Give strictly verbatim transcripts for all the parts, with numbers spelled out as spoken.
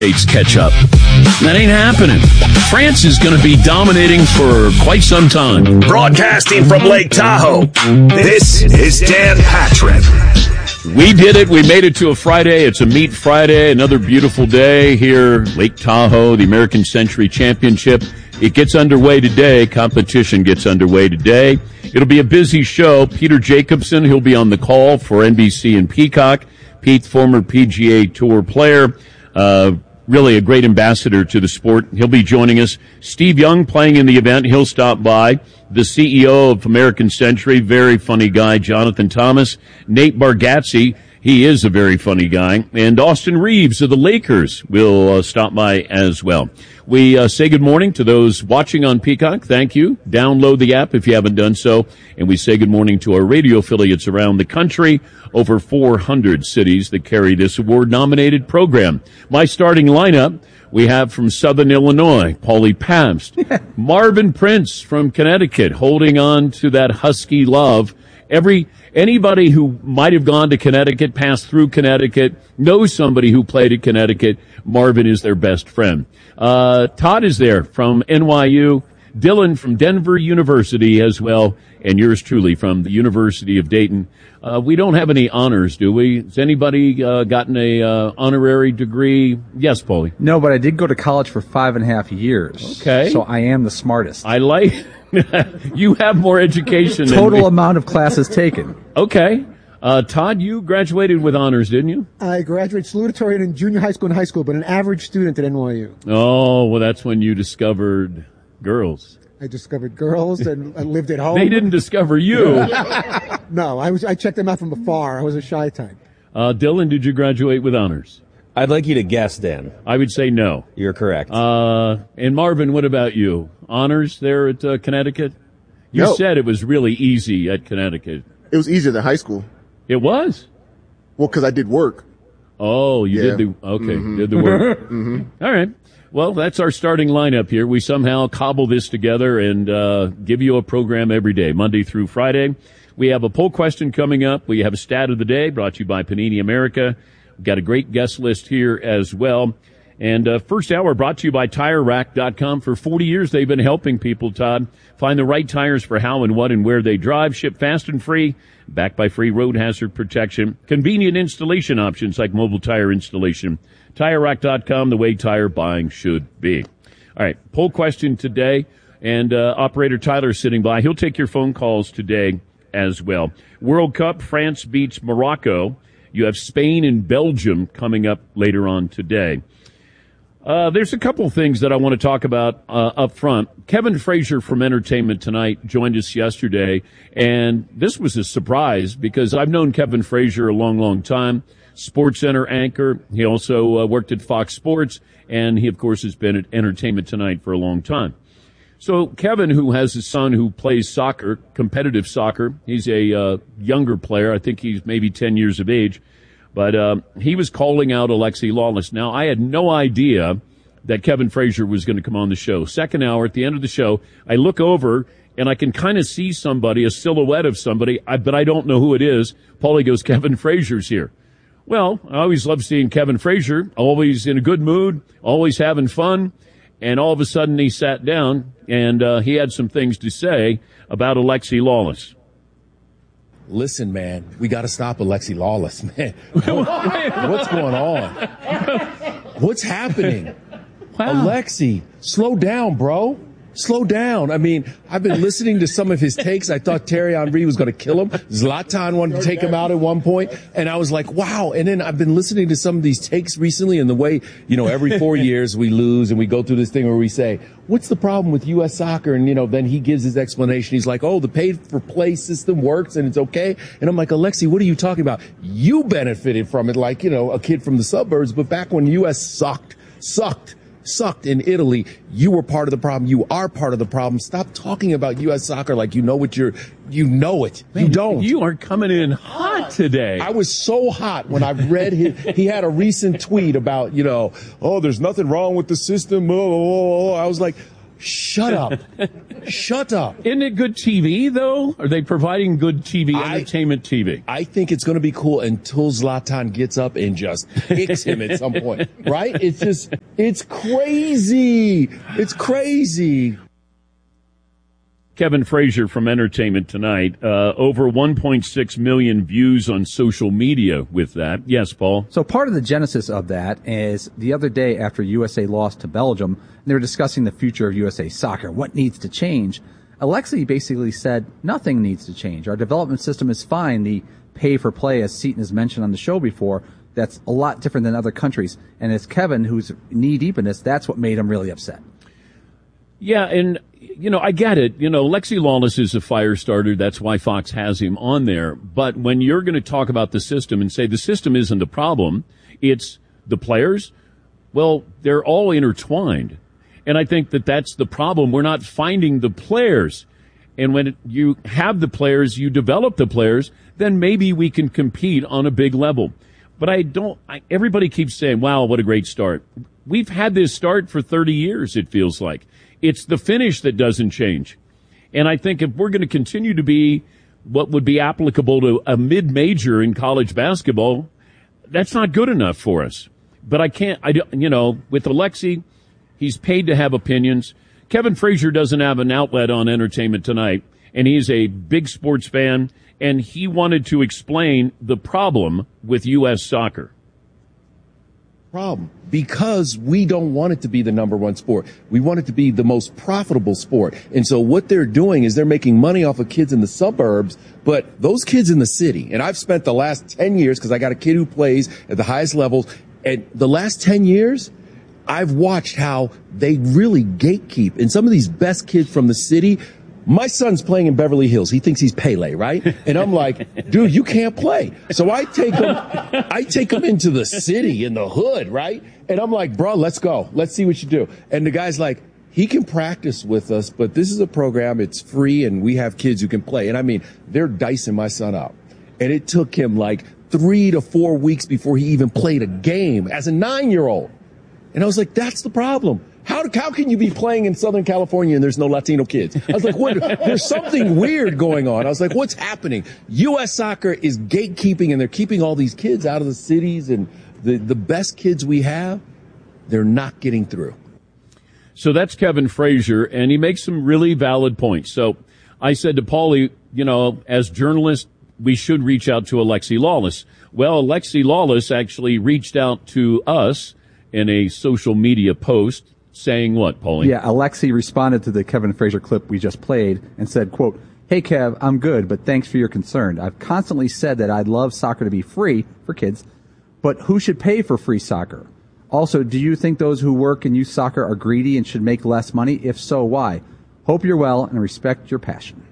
States catch up. That ain't happening. France is going to be dominating for quite some time. Broadcasting from Lake Tahoe, this is Dan Patrick. We did it. We made it to a Friday. It's a Meat Friday, another beautiful day here, Lake Tahoe, the American Century Championship. It gets underway today. Competition gets underway today. It'll be a busy show. Peter Jacobsen, he'll be on the call for N B C and Peacock. Pete, former P G A Tour player, uh, really a great ambassador to the sport. He'll be joining us. Steve Young playing in the event. He'll stop by. The C E O of American Century, very funny guy, Jonathan Thomas. Nate Bargatze, he is a very funny guy. And Austin Reeves of the Lakers will uh, stop by as well. We uh, say good morning to those watching on Peacock. Thank you. Download the app if you haven't done so. And we say good morning to our radio affiliates around the country. Over four hundred cities that carry this award-nominated program. My starting lineup, we have from Southern Illinois, Paulie Pabst. Marvin Prince from Connecticut, holding on to that Husky love. Every Anybody who might have gone to Connecticut, passed through Connecticut, knows somebody who played at Connecticut. Marvin is their best friend. Uh, Todd is there from N Y U. Dylan from Denver University as well, and yours truly from the University of Dayton. Uh, we don't have any honors, do we? Has anybody uh, gotten a uh, honorary degree? Yes, Paulie. No, but I did go to college for five and a half years. Okay. So I am the smartest. I like you have more education than Total me. amount of classes taken. Okay. Uh, Todd, you graduated with honors, didn't you? I graduated salutatorian in junior high school and high school, but an average student at N Y U. Oh, well, that's when you discovered girls. I discovered girls and I lived at home. They didn't discover you. No, I was. I checked them out from afar. I was a shy type. Uh, Dylan, did you graduate with honors? I'd like you to guess, Dan. I would say no. You're correct. Uh, and Marvin, what about you? Honors there at uh, Connecticut? You No. said it was really easy at Connecticut. It was easier than high school. It was? Well, because I did work. Oh, you Yeah. did the, okay, Mhm. did the work. Mm-hmm. All right. Well, that's our starting lineup here. We somehow cobble this together and uh, give you a program every day, Monday through Friday. We have a poll question coming up. We have a stat of the day brought to you by Panini America. We've got a great guest list here as well. And uh, first hour brought to you by Tire Rack dot com. For forty years, they've been helping people, Todd, find the right tires for how and what and where they drive. Ship fast and free, backed by free road hazard protection. Convenient installation options like mobile tire installation. Tire Rack dot com, the way tire buying should be. All right, poll question today, and uh, Operator Tyler sitting by. He'll take your phone calls today as well. World Cup, France beats Morocco. You have Spain and Belgium coming up later on today. Uh, there's a couple of things that I want to talk about uh, up front. Kevin Frazier from Entertainment Tonight joined us yesterday, and this was a surprise because I've known Kevin Frazier a long, long time. SportsCenter anchor. He also uh, worked at Fox Sports, and he, of course, has been at Entertainment Tonight for a long time. So Kevin, who has a son who plays soccer, competitive soccer, he's a uh, younger player. I think he's maybe ten years of age. But uh, he was calling out Alexi Lawless. Now, I had no idea that Kevin Frazier was going to come on the show. Second hour, at the end of the show, I look over, and I can kind of see somebody, a silhouette of somebody, I, but I don't know who it is. Paulie goes, Kevin Frazier's here. Well, I always love seeing Kevin Frazier, always in a good mood, always having fun. And all of a sudden he sat down, and uh, he had some things to say about Alexi Lawless. Listen, man, we got to stop Alexi Lawless, man. What's going on? What's happening? Wow. Alexi, slow down, bro. Slow down. I mean, I've been listening to some of his takes. I thought Thierry Henry was going to kill him. Zlatan wanted to take him out at one point. And I was like, wow. And then I've been listening to some of these takes recently, and the way, you know, every four years we lose and we go through this thing where we say, what's the problem with U S soccer? And, you know, then he gives his explanation. He's like, oh, the pay-for-play system works and it's okay. And I'm like, Alexi, what are you talking about? You benefited from it like, you know, a kid from the suburbs. But back when U S sucked, sucked. sucked in Italy, you were part of the problem. You are part of the problem. Stop talking about U S soccer like you know what you're, you know it. Man, you don't. You are coming in hot today. I was so hot when I read his, he had a recent tweet about, you know, oh, there's nothing wrong with the system. Oh, oh, oh. I was like, Shut up. Shut up. Isn't it good T V, though? Are they providing good T V, I- entertainment T V? I think it's going to be cool until Zlatan gets up and just kicks him at some point, right? It's just, it's crazy. It's crazy. Kevin Frazier from Entertainment Tonight. Uh, over one point six million views on social media with that. Yes, Paul? So part of the genesis of that is the other day after U S A lost to Belgium, they were discussing the future of U S A soccer. What needs to change? Alexi basically said nothing needs to change. Our development system is fine. The pay for play, as Seton has mentioned on the show before, that's a lot different than other countries. And it's Kevin, who's knee deep in this, that's what made him really upset. Yeah, and, you know, I get it. You know, Lexi Lawless is a fire starter. That's why Fox has him on there. But when you're going to talk about the system and say the system isn't the problem, it's the players, well, they're all intertwined. And I think that that's the problem. We're not finding the players. And when you have the players, you develop the players, then maybe we can compete on a big level. But I don't, I, everybody keeps saying, wow, what a great start. We've had this start for thirty years, it feels like. It's the finish that doesn't change. And I think if we're going to continue to be what would be applicable to a mid-major in college basketball, that's not good enough for us. But I can't, I, you know, with Alexi, he's paid to have opinions. Kevin Frazier doesn't have an outlet on Entertainment Tonight, and he's a big sports fan, and he wanted to explain the problem with U S soccer. Problem. Because we don't want it to be the number one sport. We want it to be the most profitable sport. And so what they're doing is they're making money off of kids in the suburbs, but those kids in the city, and I've spent the last ten years, because I got a kid who plays at the highest levels, and the last ten years, I've watched how they really gatekeep. And some of these best kids from the city, my son's playing in Beverly Hills. He thinks he's Pele, right? And I'm like, dude, you can't play. So I take him, I take him into the city, in the hood, right? And I'm like, bro, let's go. Let's see what you do. And the guy's like, he can practice with us, but this is a program. It's free, and we have kids who can play. And I mean, they're dicing my son up. And it took him like three to four weeks before he even played a game as a nine-year-old. And I was like, that's the problem. How, how can you be playing in Southern California and there's no Latino kids? I was like, what? There's something weird going on. I was like, what's happening? U S soccer is gatekeeping, and they're keeping all these kids out of the cities, and the, the best kids we have, they're not getting through. So that's Kevin Frazier, and he makes some really valid points. So I said to Paulie, you know, as journalists, we should reach out to Alexi Lawless. Well, Alexi Lawless actually reached out to us in a social media post. Saying what, Paulie? Yeah, Alexi responded to the Kevin Frazier clip we just played and said, quote, "Hey, Kev, I'm good, but thanks for your concern. I've constantly said that I'd love soccer to be free for kids, but who should pay for free soccer? Also, do you think those who work in youth soccer are greedy and should make less money? If so, why? Hope you're well and respect your passion."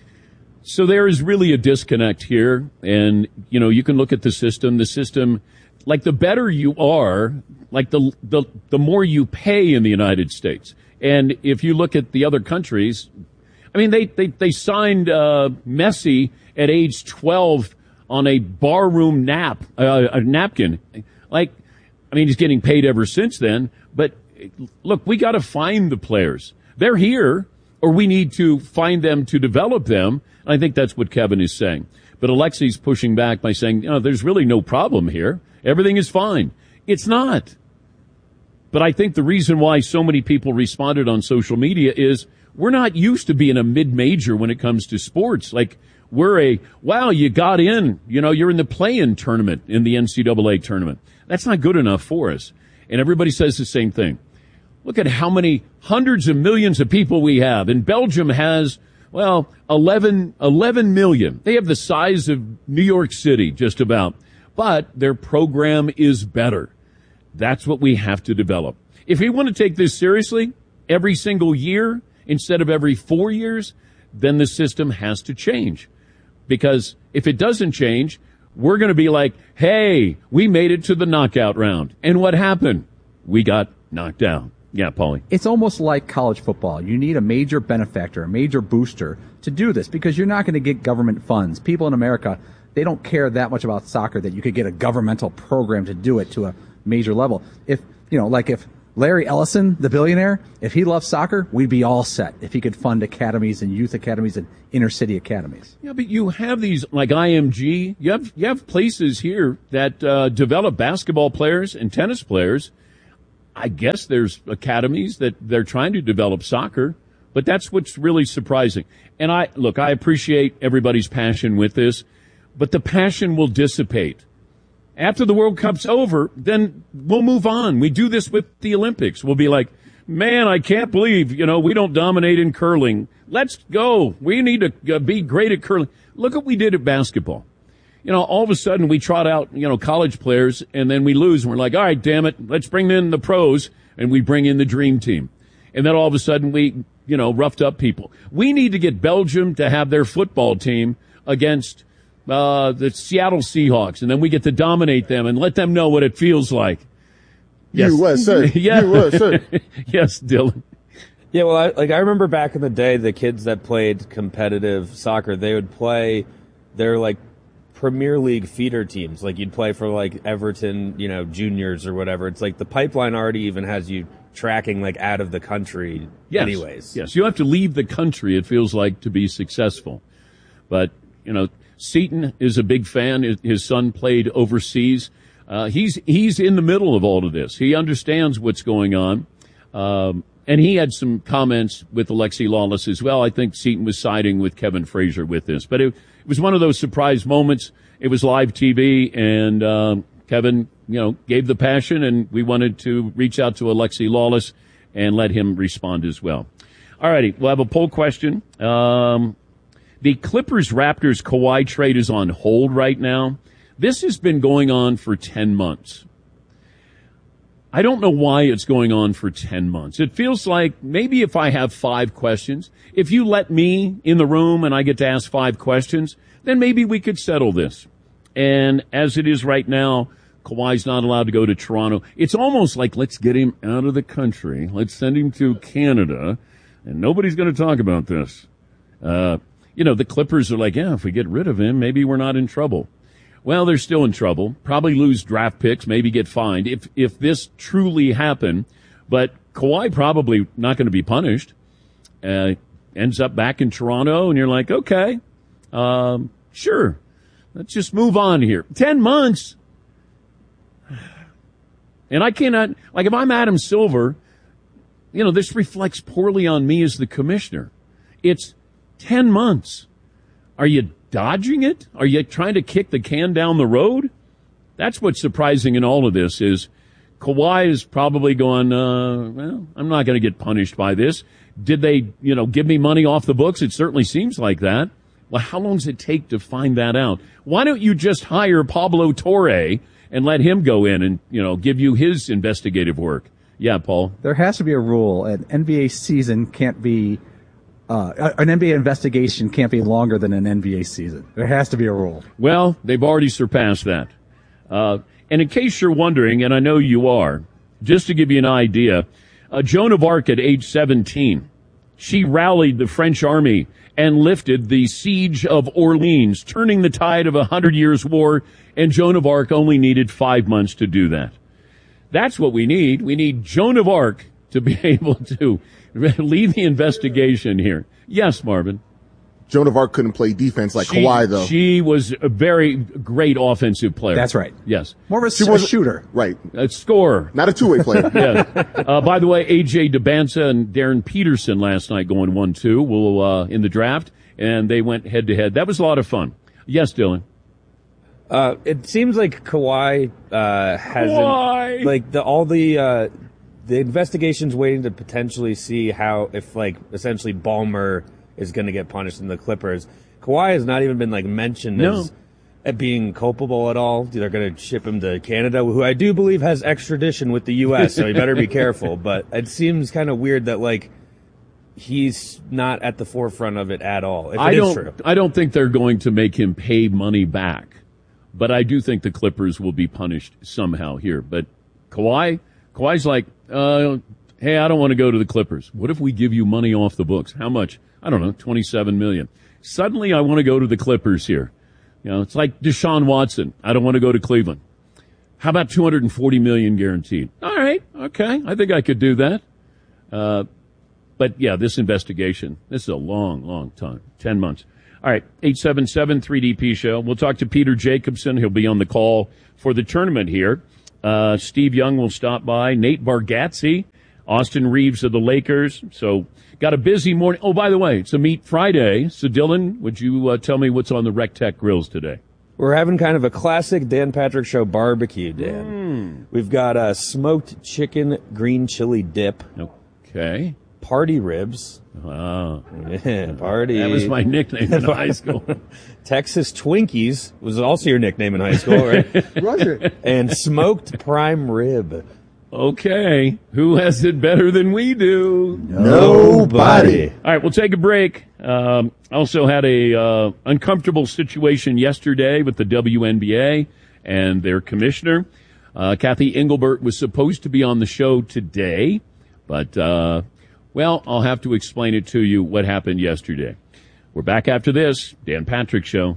So there is really a disconnect here, and, you know, you can look at the system. The system, like the better you are, like the, the, the more you pay in the United States. And if you look at the other countries, I mean, they, they, they signed, uh, Messi at age twelve on a barroom nap, uh, a napkin. Like, I mean, he's getting paid ever since then, but look, we gotta find the players. They're here, or we need to find them to develop them. I think that's what Kevin is saying. But Alexi's pushing back by saying, you know, there's really no problem here. Everything is fine. It's not. But I think the reason why so many people responded on social media is we're not used to being a mid-major when it comes to sports. Like, we're a, wow, you got in. You know, you're in the play-in tournament in the N C double A tournament. That's not good enough for us. And everybody says the same thing. Look at how many hundreds of millions of people we have. And Belgium has, well, eleven, eleven million. They have the size of New York City, just about. But their program is better. That's what we have to develop. If we want to take this seriously, every single year instead of every four years, then the system has to change. Because if it doesn't change, we're going to be like, hey, we made it to the knockout round. And what happened? We got knocked out. Yeah, Paulie. It's almost like college football. You need a major benefactor, a major booster to do this, because you're not going to get government funds. People in America, they don't care that much about soccer that you could get a governmental program to do it to a major level. If, you know, like if Larry Ellison, the billionaire, if he loved soccer, we'd be all set if he could fund academies and youth academies and inner city academies. Yeah, but you have these, like I M G, you have, you have places here that uh, develop basketball players and tennis players. I guess there's academies that they're trying to develop soccer, but that's what's really surprising. And I, look, I appreciate everybody's passion with this, but the passion will dissipate. After the World Cup's over, then we'll move on. We do this with the Olympics. We'll be like, man, I can't believe, you know, we don't dominate in curling. Let's go. We need to uh, be great at curling. Look what we did at basketball. You know, all of a sudden we trot out, you know, college players, and then we lose, and we're like, all right, damn it, let's bring in the pros, and we bring in the dream team. And then all of a sudden we, you know, roughed up people. We need to get Belgium to have their football team against Uh, the Seattle Seahawks, and then we get to dominate them and let them know what it feels like. Yes. U S A. Yeah. U S A. Yes, Dylan. Yeah, well, I, like I remember back in the day, the kids that played competitive soccer, they would play their like Premier League feeder teams. Like you'd play for like Everton, you know, juniors or whatever. It's like the pipeline already even has you tracking like out of the country Yes. anyways. Yes, you have to leave the country, it feels like, to be successful. But, you know, Seton is a big fan. His son played overseas. Uh, he's he's in the middle of all of this. He understands what's going on. Um, and he had some comments with Alexi Lawless as well. I think Seton was siding with Kevin Frazier with this. But it, it was one of those surprise moments. It was live T V, and um, Kevin, you know, gave the passion, and we wanted to reach out to Alexi Lawless and let him respond as well. All righty, we'll have a poll question. Um The Clippers-Raptors Kawhi trade is on hold right now. This has been going on for ten months. I don't know why it's going on for ten months. It feels like maybe if I have five questions, if you let me in the room and I get to ask five questions, then maybe we could settle this. And as it is right now, Kawhi's not allowed to go to Toronto. It's almost like, let's get him out of the country. Let's send him to Canada, and nobody's going to talk about this. Uh, You know, the Clippers are like, yeah, if we get rid of him, maybe we're not in trouble. Well, they're still in trouble. Probably lose draft picks, maybe get fined if if this truly happened. But Kawhi probably not going to be punished. Uh, ends up back in Toronto, and you're like, okay, um, sure. Let's just move on here. Ten months. And I cannot, like if I'm Adam Silver, you know, this reflects poorly on me as the commissioner. It's Ten months. Are you dodging it? Are you trying to kick the can down the road? That's what's surprising in all of this is Kawhi is probably going, uh, well, I'm not going to get punished by this. Did they, you know, give me money off the books? It certainly seems like that. Well, how long does it take to find that out? Why don't you just hire Pablo Torre and let him go in and, you know, give you his investigative work? Yeah, Paul. There has to be a rule. An N B A season can't be Uh, an N B A investigation can't be longer than an N B A season. There has to be a rule. Well, they've already surpassed that. Uh, and in case you're wondering, and I know you are, just to give you an idea, uh, Joan of Arc at age seventeen, she rallied the French army and lifted the siege of Orleans, turning the tide of a hundred years war, and Joan of Arc only needed five months to do that. That's what we need. We need Joan of Arc to be able to lead the investigation here. Yes, Marvin. Joan of Arc couldn't play defense like she, Kawhi, though. She was a very great offensive player. That's right. Yes. More of a, She a was shooter. Right. A scorer. Not a two-way player. Yes. Uh, by the way, A J DeBanza and Darren Peterson last night going one two will, uh, in the draft, and they went head-to-head. That was a lot of fun. Yes, Dylan. Uh, it seems like Kawhi uh, hasn't, Kawhi! like the all the uh, the investigation's waiting to potentially see how if like essentially Ballmer is going to get punished in the Clippers. Kawhi has not even been like mentioned No. as at being culpable at all. They're going to ship him to Canada, who I do believe has extradition with the U S, so he better be careful. But it seems kind of weird that like he's not at the forefront of it at all. If it I is don't. true. I don't think they're going to make him pay money back, but I do think the Clippers will be punished somehow here. But Kawhi, Kawhi's like, uh, hey, I don't want to go to the Clippers. What if we give you money off the books? How much? I don't know, twenty-seven million. Suddenly, I want to go to the Clippers here. You know, it's like Deshaun Watson. I don't want to go to Cleveland. How about two hundred forty million guaranteed? All right. Okay. I think I could do that. Uh, but yeah, this investigation, this is a long, long time. ten months. All right. eight seven seven three D P show. We'll talk to Peter Jacobson. He'll be on the call for the tournament here. Uh, Steve Young will stop by. Nate Bargatze, Austin Reeves of the Lakers. So got a busy morning. Oh, by the way, it's a Meat Friday. So Dylan, would you uh, tell me what's on the Rec Tech grills today? We're having kind of a classic Dan Patrick Show barbecue, Dan. Mm. We've got a smoked chicken green chili dip. Okay. Party ribs. Wow. Yeah, party. That was my nickname in high school. Texas Twinkies was also your nickname in high school, right? Was it? And smoked prime rib. Okay. Who has it better than we do? Nobody. All right, we'll take a break. Um, also had a uh, uncomfortable situation yesterday with the W N B A and their commissioner. Uh, Kathy Engelbert was supposed to be on the show today, but, uh, well, I'll have to explain it to you what happened yesterday. We're back after this. Dan Patrick Show.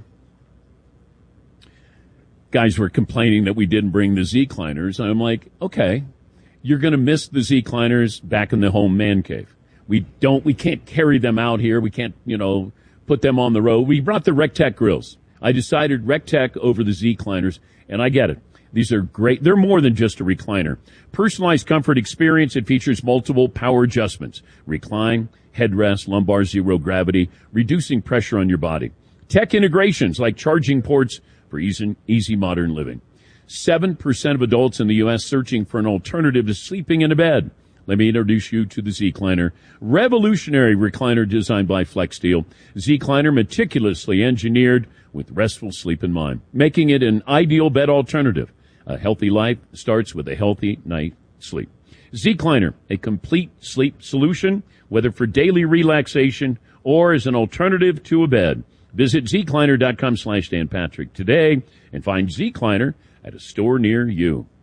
Guys were complaining that we didn't bring the Z-Cliners. I'm like, okay, you're going to miss the Z-Cliners back in the home man cave. We don't, we can't carry them out here. We can't, you know, put them on the road. We brought the Rec Tech grills. I decided Rec Tech over the Z-Cliners, and I get it. These are great. They're more than just a recliner. Personalized comfort experience. It features multiple power adjustments. Recline, headrest, lumbar zero gravity, reducing pressure on your body. Tech integrations like charging ports for easy, easy modern living. Seven percent of adults in the U S searching for an alternative to sleeping in a bed. Let me introduce you to the Z-Cliner. Revolutionary recliner designed by FlexSteel. Z-Cliner meticulously engineered with restful sleep in mind, making it an ideal bed alternative. A healthy life starts with a healthy night's sleep. Z-Cliner, a complete sleep solution, whether for daily relaxation or as an alternative to a bed. Visit zcliner.com slash Dan Patrick today and find Z-Cliner at a store near you.